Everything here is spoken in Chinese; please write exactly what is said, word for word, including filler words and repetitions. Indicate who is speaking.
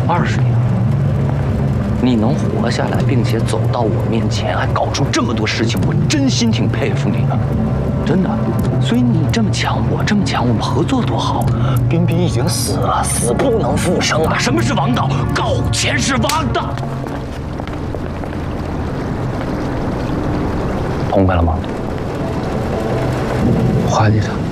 Speaker 1: 二十年，你能活下来，并且走到我面前，还搞出这么多事情，我真心挺佩服你的，真的。所以你这么强，我这么强，我们合作多好。彬彬已经死了，死不能复生啊！什么是王道？搞钱是王道。痛快了吗？
Speaker 2: 划计他。